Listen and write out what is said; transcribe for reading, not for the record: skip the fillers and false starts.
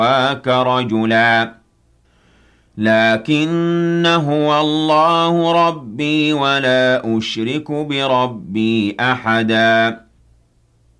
رَآكَ رَجُلًا لكن هو الله ربي ولا أشرك بربي أحدا